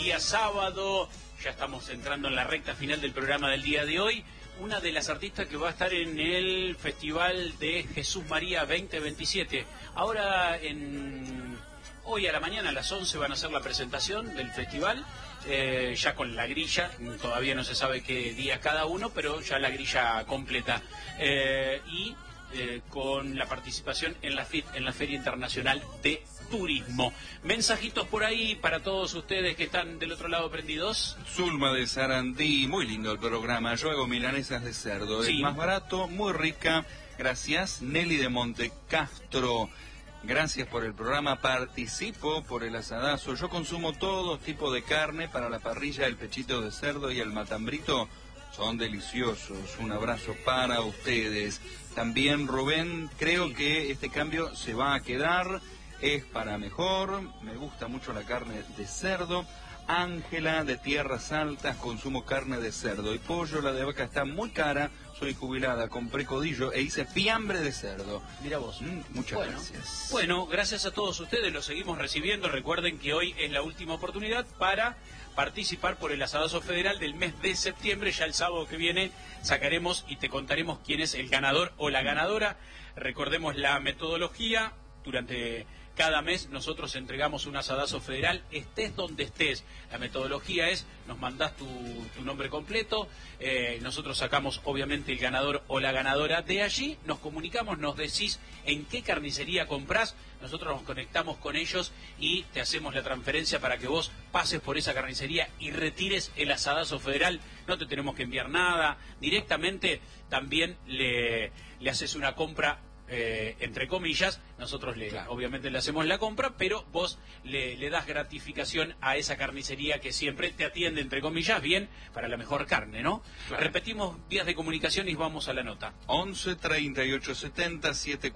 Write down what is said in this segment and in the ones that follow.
día sábado, ya estamos entrando en la recta final del programa del día de hoy. Una de las artistas que va a estar en el Festival de Jesús María 2027. Ahora, hoy a la mañana a las 11 van a hacer la presentación del festival, ya con la grilla, todavía no se sabe qué día cada uno, pero ya la grilla completa. Con la participación en la FIT, en la Feria Internacional de Turismo. Mensajitos por ahí para todos ustedes que están del otro lado prendidos. Zulma de Sarandí, muy lindo el programa. Yo hago milanesas de cerdo, sí. Es más barato, muy rica. Gracias. Nelly de Montecastro, gracias por el programa. Participo por el asadazo. Yo consumo todo tipo de carne. Para la parrilla, el pechito de cerdo y el matambrito son deliciosos. Un abrazo para ustedes. También Rubén, creo que este cambio se va a quedar, es para mejor, me gusta mucho la carne de cerdo. Ángela de Tierras Altas, consumo carne de cerdo y pollo, la de vaca está muy cara, soy jubilada, compré codillo e hice fiambre de cerdo. Mira vos. Muchas gracias. Bueno, gracias a todos ustedes, los seguimos recibiendo. Recuerden que hoy es la última oportunidad para participar por el asadazo federal del mes de septiembre. Ya el sábado que viene sacaremos y te contaremos quién es el ganador o la ganadora. Recordemos la metodología. Durante cada mes nosotros entregamos un asadazo federal, estés donde estés. La metodología es, nos mandás tu nombre completo, nosotros sacamos obviamente el ganador o la ganadora de allí, nos comunicamos, nos decís en qué carnicería comprás, nosotros nos conectamos con ellos y te hacemos la transferencia para que vos pases por esa carnicería y retires el asadazo federal. No te tenemos que enviar nada, directamente también le haces una compra, entre comillas, nosotros obviamente le hacemos la compra, pero vos le das gratificación a esa carnicería que siempre te atiende, entre comillas, bien, para la mejor carne, ¿no? Claro. Repetimos vías de comunicación y vamos a la nota. 11 38 70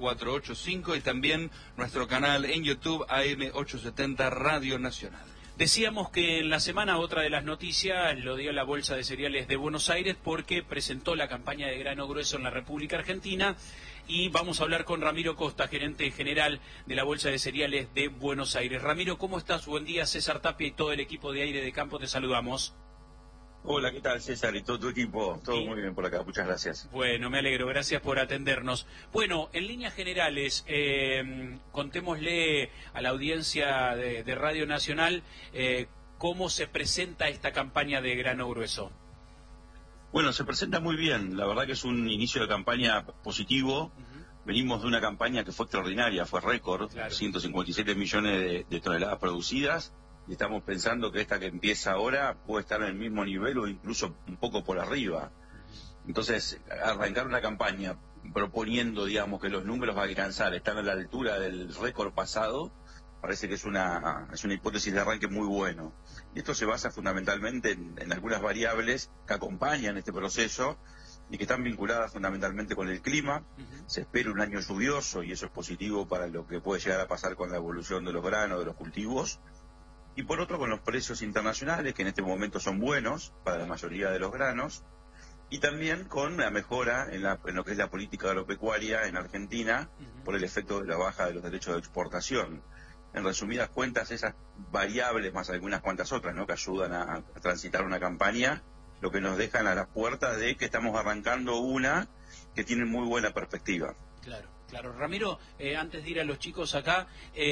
7485 y también nuestro canal en YouTube AM 870 Radio Nacional. Decíamos que en la semana otra de las noticias lo dio la Bolsa de Cereales de Buenos Aires porque presentó la campaña de grano grueso en la República Argentina. Y vamos a hablar con Ramiro Costa, gerente general de la Bolsa de Cereales de Buenos Aires. Ramiro, ¿cómo estás? Buen día, César Tapia y todo el equipo de Aire de Campo, te saludamos. Hola, ¿qué tal, César? Y todo tu equipo, todo muy bien por acá, muchas gracias. Bueno, me alegro, gracias por atendernos. Bueno, en líneas generales, contémosle a la audiencia de Radio Nacional cómo se presenta esta campaña de grano grueso. Bueno, se presenta muy bien, la verdad que es un inicio de campaña positivo. Venimos de una campaña que fue extraordinaria, fue récord, claro. 157 millones de toneladas producidas, y estamos pensando que esta que empieza ahora puede estar en el mismo nivel o incluso un poco por arriba. Entonces, arrancar una campaña proponiendo, digamos, que los números va a alcanzar, están a la altura del récord pasado, parece que es una hipótesis de arranque muy bueno. Y esto se basa fundamentalmente en algunas variables que acompañan este proceso y que están vinculadas fundamentalmente con el clima. Se espera un año lluvioso y eso es positivo para lo que puede llegar a pasar con la evolución de los granos, de los cultivos. Y por otro, con los precios internacionales, que en este momento son buenos para la mayoría de los granos. Y también con la mejora en lo que es la política agropecuaria en Argentina por el efecto de la baja de los derechos de exportación. En resumidas cuentas, esas variables más algunas cuantas otras, ¿no?, que ayudan a transitar una campaña, lo que nos dejan a las puertas de que estamos arrancando una que tiene muy buena perspectiva. Claro, claro. Ramiro, antes de ir a los chicos acá,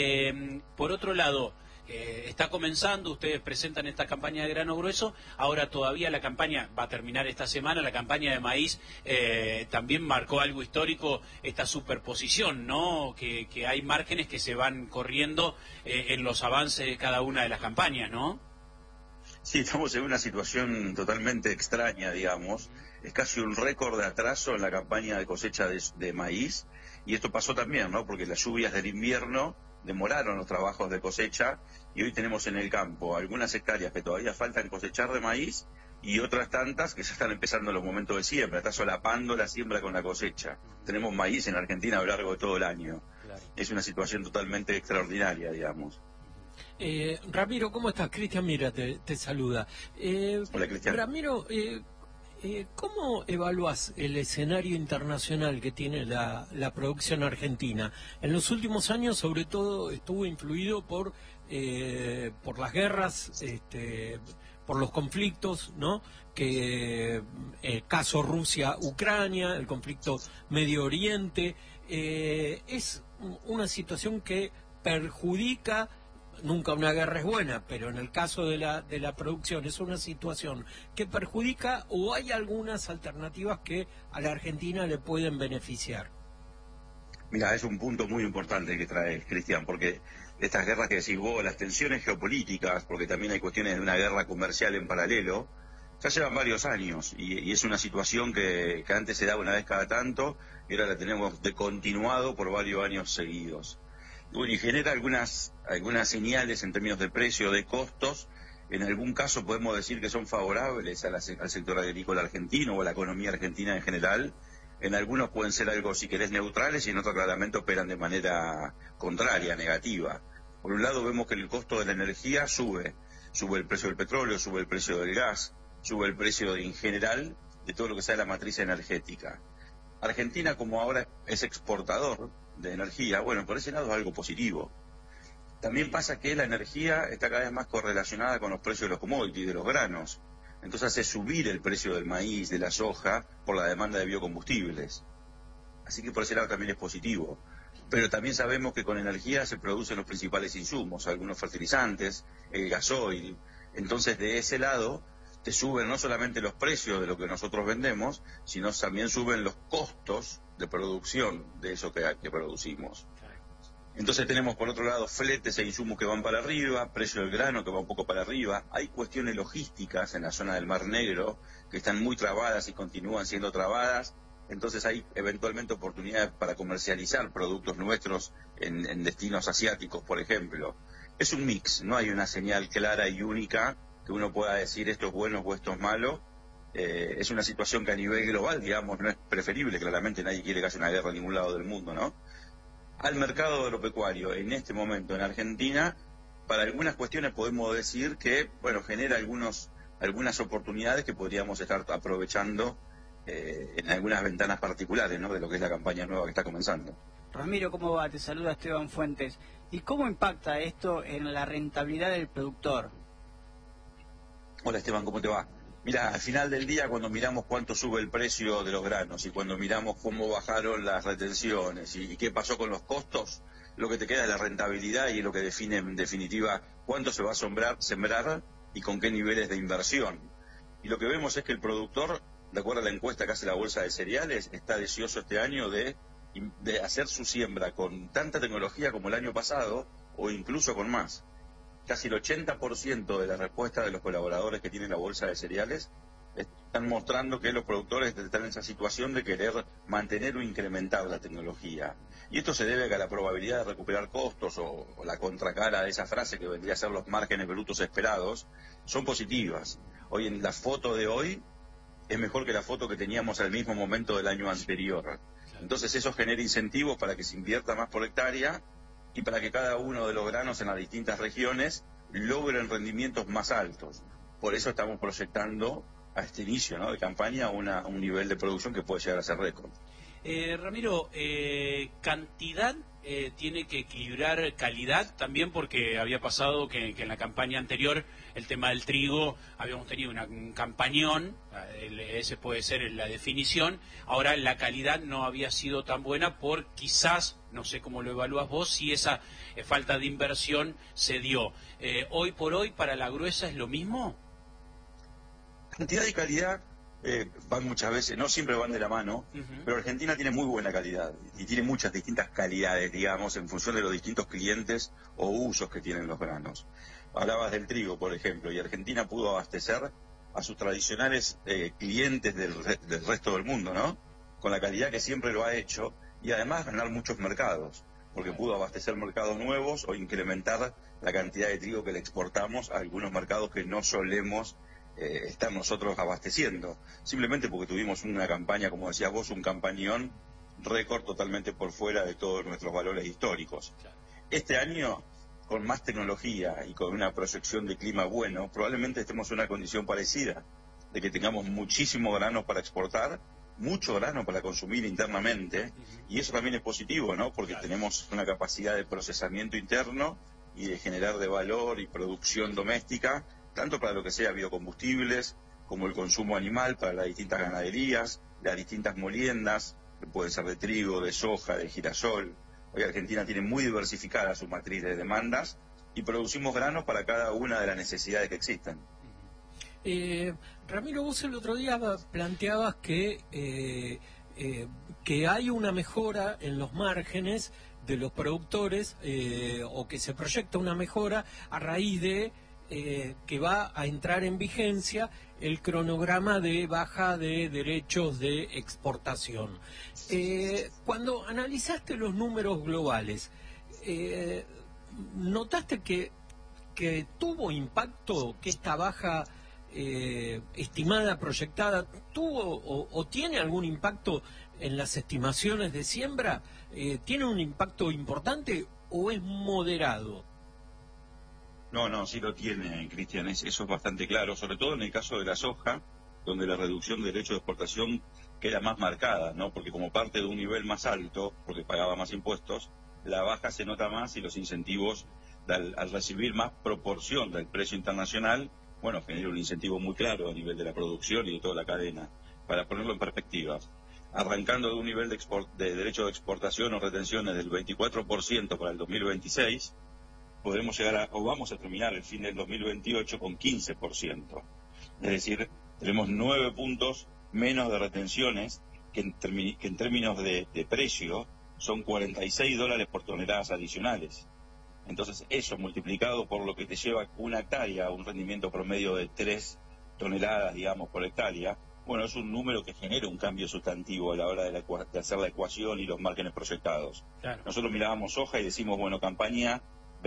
por otro lado, está comenzando, ustedes presentan esta campaña de grano grueso, ahora todavía la campaña va a terminar esta semana, la campaña de maíz también marcó algo histórico, esta superposición, ¿no?, que hay márgenes que se van corriendo en los avances de cada una de las campañas, ¿no? Sí, estamos en una situación totalmente extraña, digamos, es casi un récord de atraso en la campaña de cosecha de maíz, y esto pasó también, ¿no?, porque las lluvias del invierno demoraron los trabajos de cosecha y hoy tenemos en el campo algunas hectáreas que todavía faltan cosechar de maíz y otras tantas que ya están empezando los momentos de siembra, está solapando la siembra con la cosecha. Tenemos maíz en Argentina a lo largo de todo el año. Claro. Es una situación totalmente extraordinaria, digamos. Ramiro, ¿cómo estás? Cristian Mira te saluda. Hola, Cristian. Ramiro, ¿cómo evalúas el escenario internacional que tiene la producción argentina? En los últimos años, sobre todo, estuvo influido por por las guerras, por los conflictos, ¿no? Que el caso Rusia-Ucrania, el conflicto Medio Oriente, es una situación que perjudica. Nunca una guerra es buena, pero en el caso de la producción es una situación que perjudica, o hay algunas alternativas que a la Argentina le pueden beneficiar. Mira, es un punto muy importante que traes, Cristian, porque estas guerras que decís vos, las tensiones geopolíticas, porque también hay cuestiones de una guerra comercial en paralelo, ya llevan varios años y es una situación que antes se daba una vez cada tanto y ahora la tenemos de continuado por varios años seguidos. Y genera algunas señales en términos de precio, de costos. En algún caso podemos decir que son favorables al sector agrícola argentino o a la economía argentina en general. En algunos pueden ser algo, si querés, neutrales, y en otros claramente operan de manera contraria, negativa. Por un lado vemos que el costo de la energía sube el precio del petróleo, sube el precio del gas, sube el precio en general de todo lo que sea la matriz energética. Argentina, como ahora es exportador de energía, bueno, por ese lado es algo positivo. También pasa que la energía está cada vez más correlacionada con los precios de los commodities, de los granos. Entonces hace subir el precio del maíz, de la soja, por la demanda de biocombustibles. Así que por ese lado también es positivo. Pero también sabemos que con energía se producen los principales insumos, algunos fertilizantes, el gasoil. Entonces de ese lado te suben no solamente los precios de lo que nosotros vendemos, sino también suben los costos de producción de eso que producimos. Entonces tenemos por otro lado fletes e insumos que van para arriba, precio del grano que va un poco para arriba. Hay cuestiones logísticas en la zona del Mar Negro que están muy trabadas y continúan siendo trabadas. Entonces hay eventualmente oportunidades para comercializar productos nuestros en destinos asiáticos, por ejemplo. Es un mix, no hay una señal clara y única que uno pueda decir esto es bueno o esto es malo. Es una situación que a nivel global, digamos, no es preferible. Claramente nadie quiere que haya una guerra en ningún lado del mundo, ¿no? Al mercado agropecuario en este momento en Argentina, para algunas cuestiones podemos decir que, bueno, genera algunas oportunidades que podríamos estar aprovechando en algunas ventanas particulares, ¿no?, de lo que es la campaña nueva que está comenzando. Ramiro, ¿cómo va? Te saluda Esteban Fuentes. ¿Y cómo impacta esto en la rentabilidad del productor? Hola Esteban, ¿cómo te va? Mira, al final del día, cuando miramos cuánto sube el precio de los granos y cuando miramos cómo bajaron las retenciones y qué pasó con los costos, lo que te queda es la rentabilidad y lo que define en definitiva cuánto se va a sembrar y con qué niveles de inversión. Y lo que vemos es que el productor, de acuerdo a la encuesta que hace la Bolsa de Cereales, está deseoso este año de hacer su siembra con tanta tecnología como el año pasado o incluso con más. Casi el 80% de la respuesta de los colaboradores que tienen la Bolsa de Cereales están mostrando que los productores están en esa situación de querer mantener o incrementar la tecnología. Y esto se debe a que la probabilidad de recuperar costos o la contracara de esa frase que vendría a ser los márgenes brutos esperados son positivas. Hoy en la foto de hoy es mejor que la foto que teníamos al mismo momento del año anterior. Entonces eso genera incentivos para que se invierta más por hectárea y para que cada uno de los granos en las distintas regiones logren rendimientos más altos. Por eso estamos proyectando a este inicio, ¿no?, de campaña un nivel de producción que puede llegar a ser récord. Ramiro, cantidad tiene que equilibrar calidad también, porque había pasado que en la campaña anterior el tema del trigo habíamos tenido un campañón, ese puede ser la definición. Ahora la calidad no había sido tan buena por quizás, no sé cómo lo evalúas vos, si esa falta de inversión se dio. Hoy por hoy para la gruesa es lo mismo. Cantidad y calidad van muchas veces, no siempre van de la mano, pero Argentina tiene muy buena calidad y tiene muchas distintas calidades, digamos, en función de los distintos clientes o usos que tienen los granos. Hablabas del trigo, por ejemplo, y Argentina pudo abastecer a sus tradicionales clientes del resto del mundo, ¿no?, con la calidad que siempre lo ha hecho, y además ganar muchos mercados, porque pudo abastecer mercados nuevos o incrementar la cantidad de trigo que le exportamos a algunos mercados que no solemos estar nosotros abasteciendo, simplemente porque tuvimos una campaña, como decías vos, un campañón récord totalmente por fuera de todos nuestros valores históricos. Este año, con más tecnología y con una proyección de clima bueno, probablemente estemos en una condición parecida, de que tengamos muchísimo grano para exportar, mucho grano para consumir internamente, y eso también es positivo, ¿no?, porque tenemos una capacidad de procesamiento interno y de generar de valor y producción doméstica, tanto para lo que sea biocombustibles, como el consumo animal para las distintas ganaderías, las distintas moliendas, que pueden ser de trigo, de soja, de girasol. Hoy Argentina tiene muy diversificada su matriz de demandas y producimos granos para cada una de las necesidades que existen. Ramiro, vos el otro día planteabas que hay una mejora en los márgenes de los productores, o que se proyecta una mejora a raíz de que va a entrar en vigencia el cronograma de baja de derechos de exportación. Cuando analizaste los números globales, ¿notaste que tuvo impacto, que esta baja estimada, proyectada, tuvo o tiene algún impacto en las estimaciones de siembra? ¿Tiene un impacto importante o es moderado? No, sí lo tiene, Cristian, eso es bastante claro, sobre todo en el caso de la soja, donde la reducción de derecho de exportación queda más marcada, ¿no? Porque como parte de un nivel más alto, porque pagaba más impuestos, la baja se nota más y los incentivos, al recibir más proporción del precio internacional, bueno, genera un incentivo muy claro a nivel de la producción y de toda la cadena. Para ponerlo en perspectiva, arrancando de un nivel de derecho de exportación o retenciones del 24% para el 2026, podremos llegar o vamos a terminar el fin del 2028 con 15%. Es decir, tenemos 9 puntos menos de retenciones, que en términos de precio son $46 por toneladas adicionales. Entonces, eso multiplicado por lo que te lleva una hectárea, un rendimiento promedio de 3 toneladas, digamos, por hectárea, bueno, es un número que genera un cambio sustantivo a la hora de hacer la ecuación y los márgenes proyectados. Claro. Nosotros mirábamos soja y decimos, bueno, campaña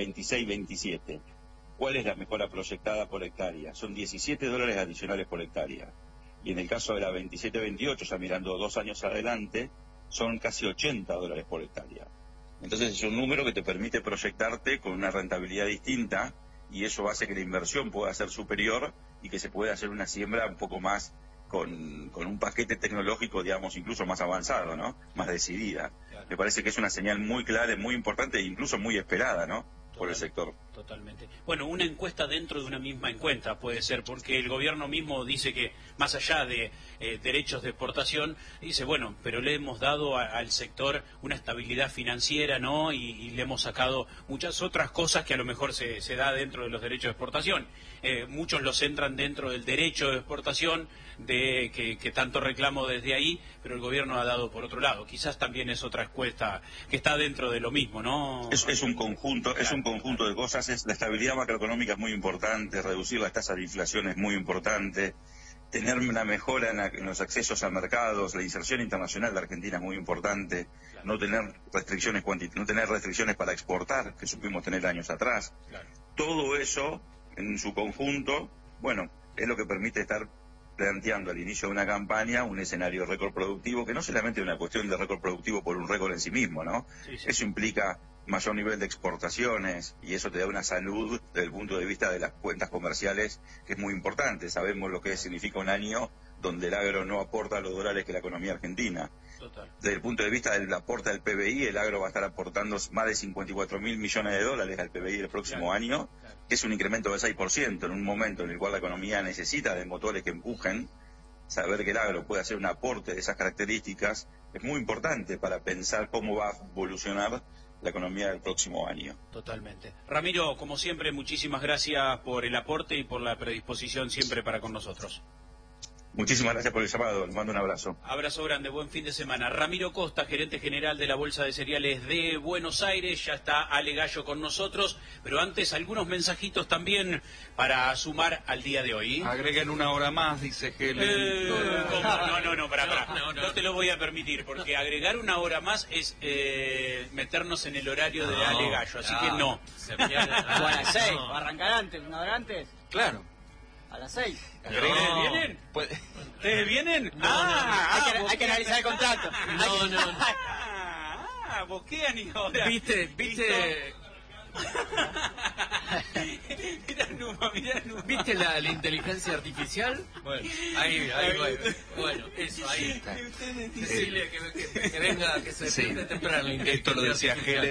26-27. ¿Cuál es la mejora proyectada por hectárea? Son $17 adicionales por hectárea. Y en el caso de la 27-28, ya mirando 2 años adelante, son casi $80 por hectárea. Entonces es un número que te permite proyectarte con una rentabilidad distinta, y eso hace que la inversión pueda ser superior y que se pueda hacer una siembra un poco más con un paquete tecnológico, digamos, incluso más avanzado, ¿no? Más decidida. Claro. Me parece que es una señal muy clara, muy importante e incluso muy esperada, ¿no? Por el sector. Totalmente. Bueno, una encuesta dentro de una misma encuesta puede ser, porque el gobierno mismo dice que más allá de derechos de exportación, dice, bueno, pero le hemos dado al sector una estabilidad financiera, ¿no? Y le hemos sacado muchas otras cosas que a lo mejor se da dentro de los derechos de exportación. Muchos los entran dentro del derecho de exportación, que tanto reclamo desde ahí, pero el gobierno ha dado por otro lado. Quizás también es otra encuesta que está dentro de lo mismo, ¿no? Es un conjunto, claro, es un conjunto de cosas. La estabilidad macroeconómica es muy importante, reducir las tasas de inflación es muy importante, tener una mejora en los accesos a mercados, la inserción internacional de Argentina es muy importante, claro, no tener restricciones para exportar, que supimos tener años atrás. Claro. Todo eso en su conjunto, bueno, es lo que permite estar planteando al inicio de una campaña un escenario de récord productivo, que no solamente es una cuestión de récord productivo por un récord en sí mismo, ¿no? Sí. Eso implica mayor nivel de exportaciones y eso te da una salud desde el punto de vista de las cuentas comerciales que es muy importante. Sabemos lo que significa un año donde el agro no aporta los dólares que la economía argentina. Total. Desde el punto de vista del aporte del PBI, el agro va a estar aportando más de 54.000 millones de dólares al PBI el próximo año, que es un incremento del 6%, en un momento en el cual la economía necesita de motores que empujen. Saber que el agro puede hacer un aporte de esas características es muy importante para pensar cómo va a evolucionar la economía del próximo año. Totalmente. Ramiro, como siempre, muchísimas gracias por el aporte y por la predisposición siempre para con nosotros. Muchísimas gracias por el llamado, les mando un abrazo. Abrazo grande, buen fin de semana. Ramiro Costa, gerente general de la Bolsa de Cereales de Buenos Aires, ya está Ale Gallo con nosotros, pero antes algunos mensajitos también para sumar al día de hoy. Agreguen 1 hora más, dice Helen. No te lo voy a permitir, porque agregar 1 hora más es meternos en el horario de Ale Gallo, así que no. O a las 6, o arrancar antes, 1 hora antes. Claro. A las 6. ¿Ustedes vienen? ¿Ustedes vienen? Hay que analizar el contrato. Boquean y ahora. ¿Viste? Mirá Numa. ¿Viste la inteligencia artificial? Bueno, ahí. Bueno, eso, ahí está. Decirle que venga, que se despierte temprano. Esto lo decía Helen.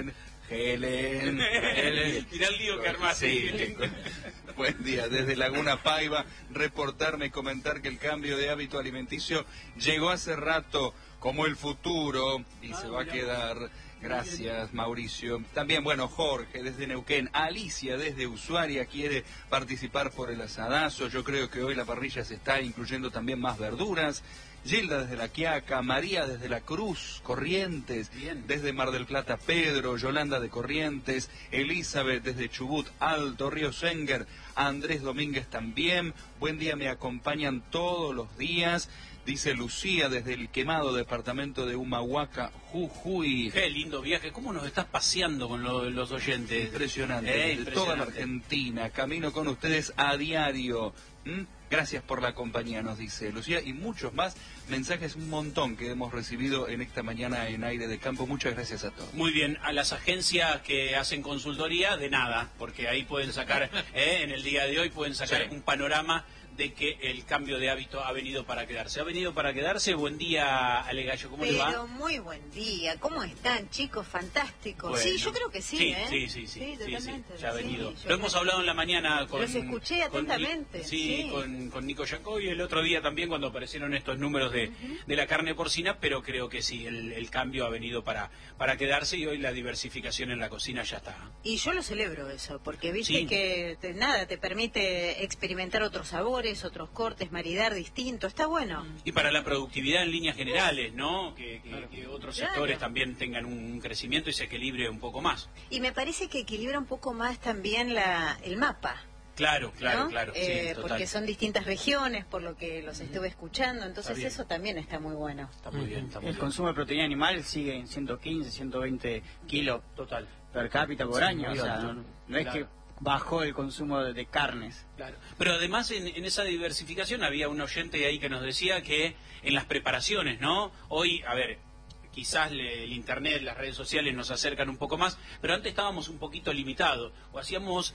Helen. Mirá el lío que armaste. Sí. Buen día, desde Laguna Paiva, reportarme y comentar que el cambio de hábito alimenticio llegó hace rato como el futuro y se va a quedar. Gracias, Mauricio. También, bueno, Jorge desde Neuquén, Alicia desde Ushuaia quiere participar por el asadazo. Yo creo que hoy la parrilla se está incluyendo también más verduras. Gilda desde La Quiaca, María desde La Cruz, Corrientes, Bien. desde Mar del Plata, Pedro, Yolanda de Corrientes, Elizabeth desde Chubut, Alto, Río Senger, Andrés Domínguez también. Buen día, me acompañan todos los días. Dice Lucía desde el quemado departamento de Humahuaca, Jujuy. Qué lindo viaje. ¿Cómo nos estás paseando con los oyentes? Impresionante. Desde Impresionante. toda la Argentina. Camino con ustedes a diario. Gracias por la compañía, nos dice Lucía. Y muchos más mensajes, un montón que hemos recibido en esta mañana en Aire de Campo. Muchas gracias a todos. Muy bien, a las agencias que hacen consultoría, de nada, porque ahí pueden sacar, en el día de hoy pueden sacar un panorama de que el cambio de hábito ha venido para quedarse. ¿Ha venido para quedarse? Buen día, Ale Gallo, ¿cómo le va? Pero muy buen día. ¿Cómo están, chicos? Fantásticos. Bueno. Sí, yo creo que sí, ¿eh? Sí, totalmente. ya ha venido. Sí, Lo hemos hablado en la mañana con... Los escuché atentamente. Sí, con Nico Jacobi, el otro día también cuando aparecieron estos números de la carne porcina, pero creo que sí, el cambio ha venido para quedarse y hoy la diversificación en la cocina ya está. Y yo lo celebro eso, porque viste Sí. que te permite experimentar otros sabores, otros cortes, maridar distinto. Está bueno. Y para la productividad en líneas generales, ¿no? Que otros Claro. sectores también tengan un crecimiento y se equilibre un poco más. Y me parece que equilibra un poco más también el mapa. Claro, ¿no? sí, total. Porque son distintas regiones, por lo que los estuve escuchando, entonces Está bien. eso también está muy bueno. Está muy bien, está muy El bien. consumo de proteína animal sigue en 115, 120 kilos Total. per cápita por Sí, año. O muy sea, alto. no es Claro. que bajó el consumo de carnes. Claro. Pero además en esa diversificación había un oyente ahí que nos decía que en las preparaciones, ¿no? Hoy, a ver, quizás el internet, las redes sociales nos acercan un poco más, pero antes estábamos un poquito limitados. O hacíamos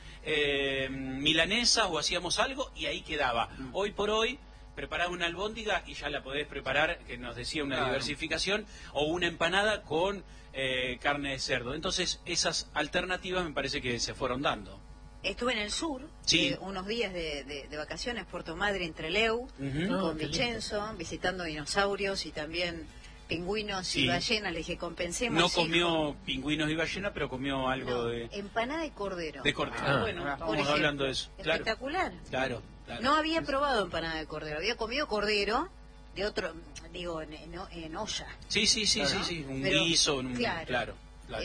milanesas o hacíamos algo y ahí quedaba. Hoy por hoy preparás una albóndiga y ya la podés preparar, que nos decía una Claro. diversificación, o una empanada con carne de cerdo. Entonces esas alternativas me parece que se fueron dando. Estuve en el sur, Sí. unos días de vacaciones, Puerto Madryn, Trelew, Ujú. con qué lindo. Vicenzo, visitando dinosaurios y también pingüinos Sí. y ballenas. Le dije, compensemos. No hijo. comió pingüinos y ballena, pero comió algo No, de empanada de cordero. cordero. Ah. Bueno, Por estamos ejemplo. hablando de eso. Claro, Espectacular. claro. No había probado empanada de cordero, había comido cordero de otro, digo, en olla. Sí, Claro. un Pero, guiso, claro. claro.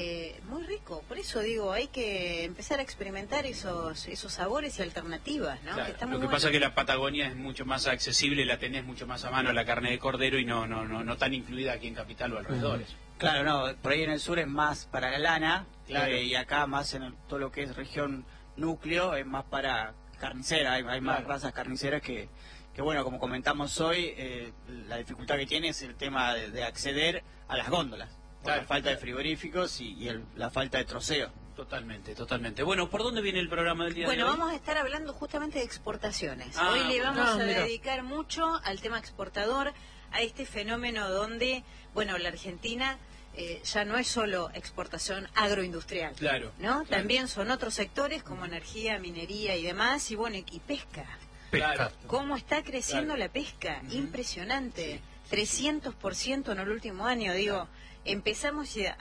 Muy rico, por eso digo, hay que empezar a experimentar esos sabores y alternativas, ¿no? Claro. Que está muy Lo que bueno. pasa es que la Patagonia es mucho más accesible, la tenés mucho más a mano la carne de cordero y no tan incluida aquí en Capital o alrededores. Claro, no, por ahí en el sur es más para la lana, Claro. y acá más en todo lo que es región núcleo es más para carnicera, hay más Claro. razas carniceras que bueno, como comentamos hoy, la dificultad que tiene es el tema de acceder a las góndolas, por Claro. la falta de frigoríficos y la falta de troceo. Totalmente. Bueno, ¿por dónde viene el programa del día Bueno, de hoy? vamos a estar hablando justamente de exportaciones. Ah, Hoy le vamos a mira. dedicar mucho al tema exportador, a este fenómeno donde, bueno, la Argentina ya no es solo exportación agroindustrial, Claro, ¿no? claro. También son otros sectores como energía, minería y demás, y bueno, y pesca. Claro. ¿Cómo está creciendo Claro. la pesca? Ujú. Impresionante. 300% en el último año, digo. Empezamos y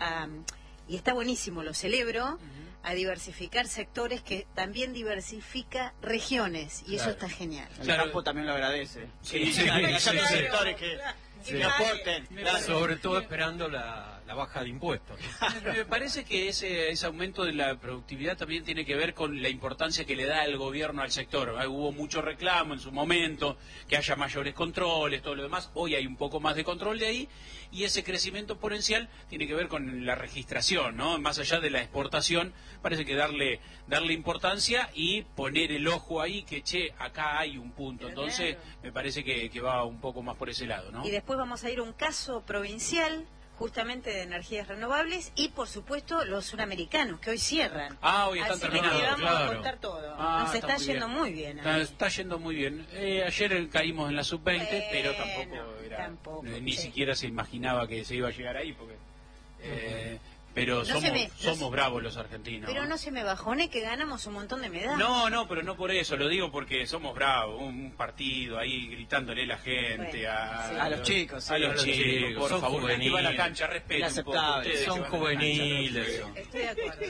está buenísimo, lo celebro, a diversificar sectores que también diversifica regiones, y eso Claro. está genial. El Claro. campo también lo agradece. Sí, sí, Hay sí, otros sí. sectores que aporten. Claro. Sobre todo esperando la baja de impuestos. Me parece que ese aumento de la productividad también tiene que ver con la importancia que le da el gobierno al sector. Hubo mucho reclamo en su momento, que haya mayores controles, todo lo demás. Hoy hay un poco más de control de ahí y ese crecimiento exponencial tiene que ver con la registración, ¿no? Más allá de la exportación, parece que darle importancia y poner el ojo ahí que, che, acá hay un punto. Pero Entonces, claro. me parece que va un poco más por ese lado, ¿no? Y después vamos a ir a un caso provincial, justamente de energías renovables, y por supuesto los suramericanos, que hoy cierran. Ah, hoy están Así que terminando, te vamos claro. a contar todo. Ah, Nos está muy yendo bien. muy bien. Está yendo muy bien. Ayer caímos en la sub-20, pero tampoco era, tampoco, ni sí. siquiera se imaginaba que se iba a llegar ahí, porque Pero No somos bravos los argentinos. Pero no se me bajone que ganamos un montón de medallas. No, pero no por eso, lo digo porque somos bravos, un partido ahí gritándole a la gente, a los chicos, a los chicos, por son favor, juveniles. que va a la cancha, respeten un poco ustedes, Son que van a la juveniles. Estoy de acuerdo.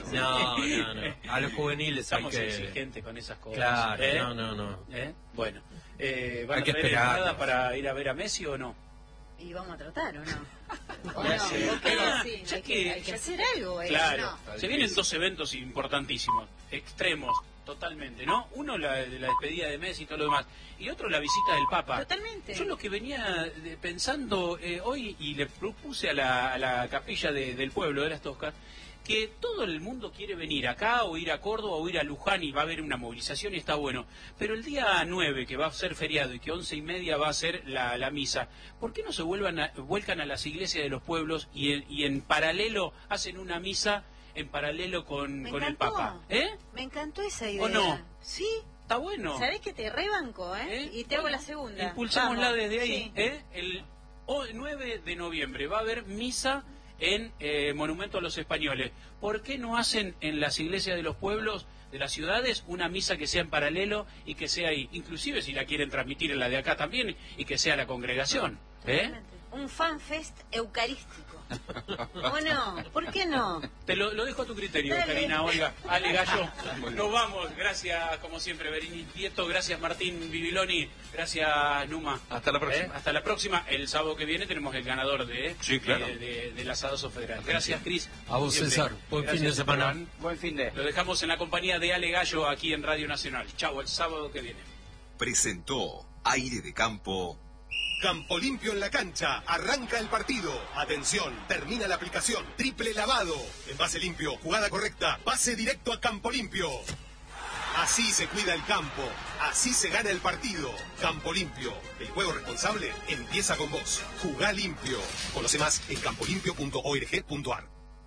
No. A los juveniles Estamos hay que... exigentes con esas cosas. Claro, no. Bueno, ¿van Hay a que traer esperar. entrada para ir a ver a Messi o no? ¿Y vamos a tratar o no? ¿O Ya no? sé. ¿O qué Ah, decir? ya Hay que- que hacer algo. Claro, ¿no? se vienen dos eventos importantísimos, extremos, totalmente, ¿no? Uno la despedida de Messi y todo lo demás, y otro la visita del Papa. Totalmente. Yo lo que venía pensando hoy, y le propuse a la capilla del pueblo de Las Toscas, que todo el mundo quiere venir acá, o ir a Córdoba, o ir a Luján, y va a haber una movilización y está bueno. Pero el día 9, que va a ser feriado, y que 11:30 va a ser la misa, ¿por qué no se vuelcan a las iglesias de los pueblos y en paralelo hacen una misa en paralelo con el encantó. Papa? Me encantó esa idea. ¿O no? Sí. Está bueno. ¿Sabés que te rebanco, Y te hago Bueno, la segunda. Impulsémosla Vamos. desde ahí. Sí. El 9 de noviembre va a haber misa en Monumento a los Españoles. ¿Por qué no hacen en las iglesias de los pueblos, de las ciudades, una misa que sea en paralelo y que sea ahí? Inclusive si la quieren transmitir en la de acá también, y que sea la congregación. Totalmente. Un fanfest eucarístico. ¿O no? ¿Por qué no? Te lo dejo a tu criterio, Dale. Karina, Olga, Ale Gallo. Nos vamos. Gracias, como siempre, Berini Tieto. Gracias, Martín Bibiloni. Gracias, Numa. Hasta la próxima. Hasta la próxima. El sábado que viene tenemos el ganador Sí, claro. del Asadazo Federal. Gracias, Cris. A vos, Siempre. César. Buen fin de Gracias, semana. Esteban. Buen fin de... Lo dejamos en la compañía de Ale Gallo aquí en Radio Nacional. Chau, el sábado que viene. Presentó Aire de Campo. Campo limpio en la cancha. Arranca el partido. Atención, termina la aplicación. Triple lavado. Envase limpio, jugada correcta. Pase directo a Campo Limpio. Así se cuida el campo. Así se gana el partido. Campo Limpio. El juego responsable empieza con vos. Jugá limpio. Conoce más en campolimpio.org.ar.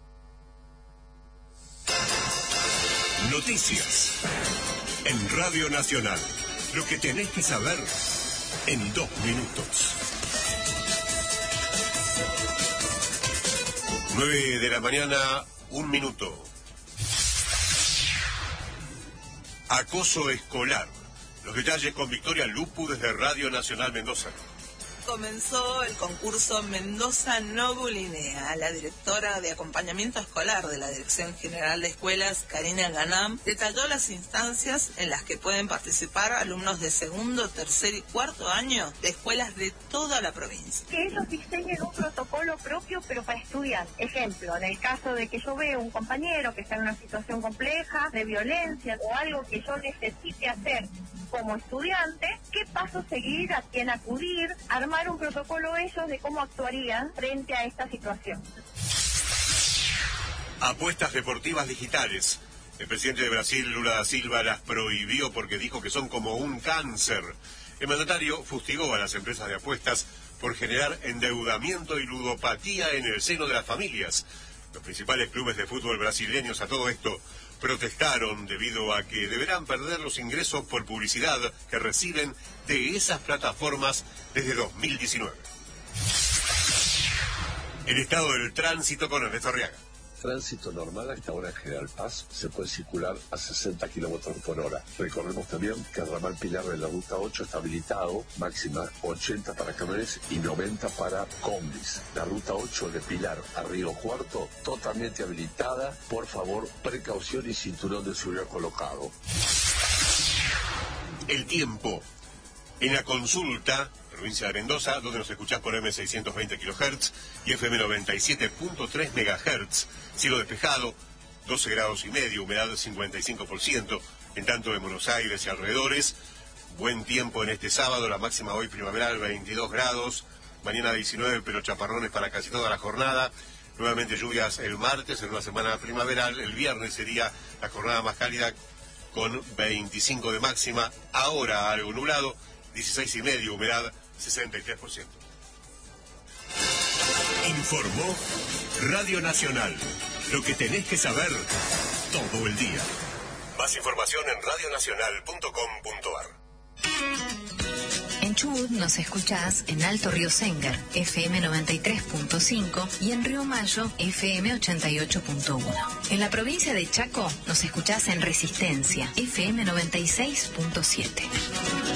Noticias. En Radio Nacional. Lo que tenés que saber en 2 minutos. 9 de la mañana, 1 minuto. Acoso escolar. Los detalles con Victoria Lupu desde Radio Nacional Mendoza. Comenzó el concurso Mendoza No Bulinea. La directora de acompañamiento escolar de la Dirección General de Escuelas, Karina Ganam, detalló las instancias en las que pueden participar alumnos de segundo, tercer y cuarto año de escuelas de toda la provincia. Que ellos diseñen un protocolo propio, pero para estudiar. Ejemplo, en el caso de que yo vea un compañero que está en una situación compleja, de violencia o algo que yo necesite hacer como estudiante, ¿qué paso seguir? ¿A quién acudir? Armar un protocolo ellos de cómo actuarían frente a esta situación. Apuestas deportivas digitales. El presidente de Brasil, Lula da Silva, las prohibió porque dijo que son como un cáncer. El mandatario fustigó a las empresas de apuestas por generar endeudamiento y ludopatía en el seno de las familias. Los principales clubes de fútbol brasileños a todo esto protestaron debido a que deberán perder los ingresos por publicidad que reciben de esas plataformas desde 2019. El estado del tránsito con Ernesto Arriaga. Tránsito normal a esta hora en General Paz, se puede circular a 60 kilómetros por hora. Recordemos también que el ramal Pilar de la Ruta 8 está habilitado, máxima 80 para camiones y 90 para combis. La Ruta 8 de Pilar a Río Cuarto, totalmente habilitada. Por favor, precaución y cinturón de seguridad colocado. El tiempo. En la consulta, provincia de Mendoza, donde nos escuchás por M620 kHz y FM 97.3 MHz. Cielo despejado, 12 grados y medio, humedad 55%. En tanto en Buenos Aires y alrededores, buen tiempo en este sábado, la máxima hoy primaveral 22 grados, mañana 19, pero chaparrones para casi toda la jornada. Nuevamente lluvias el martes en una semana primaveral. El viernes sería la jornada más cálida con 25 de máxima. Ahora algo nublado, 16 y medio, humedad 63%. Informó Radio Nacional. Lo que tenés que saber todo el día. Más información en radionacional.com.ar. En Chubut nos escuchás en Alto Río Sengar, FM 93.5 y en Río Mayo, FM 88.1. En la provincia de Chaco nos escuchás en Resistencia, FM 96.7.